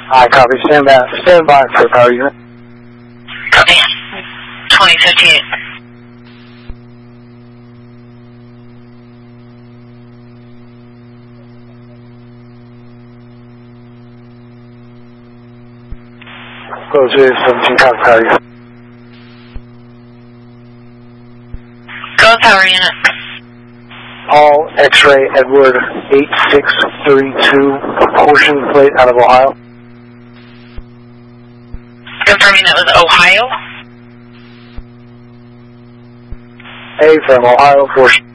I copy. Stand by for power unit. Copy. 2058. Close 17, copy power unit. Go power unit. All X-ray Edward 8632, propulsion plate out of Ohio. Confirming that was Ohio. A from Ohio, force.